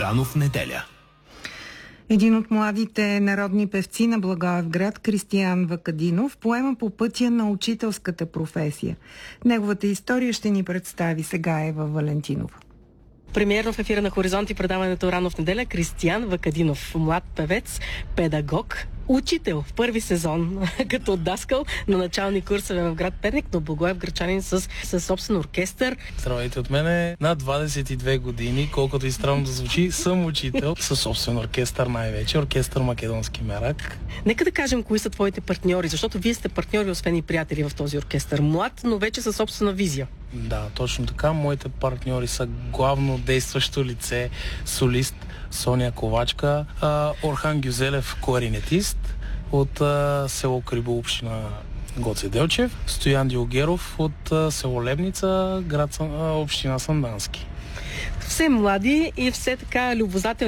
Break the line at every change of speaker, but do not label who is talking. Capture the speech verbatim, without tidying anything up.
Рано в неделя.
Един от младите народни певци на Благоевград, Кристиян Вакадинов, поема по пътя на учителската професия. Неговата история ще ни представи сега Ева Валентинова.
Премиерно в ефира на Хоризонт и предаването Рано в неделя Кристиян Вакадинов, млад певец, педагог, учител в първи сезон като даскал на начални курсове в град Перник, но благоевградчанин с, с собствен оркестър.
Здравейте от мене. На двадесет и две години, колкото и странно да звучи, съм учител със собствен оркестър най-вече, оркестър Македонски мерак.
Нека да кажем кои са твоите партньори, защото вие сте партньори, освен и приятели в този оркестър. Млад, но вече със собствена визия.
Да, точно така. Моите партньори са главно действащо лице, солист Соня Ковачка, Орхан Гюзелев, кларинетист от а, село Крибо, община Гоце Делчев, Стоян Диогеров от а, село Лебница, град, а, община Сандански.
Все млади и все така любозателни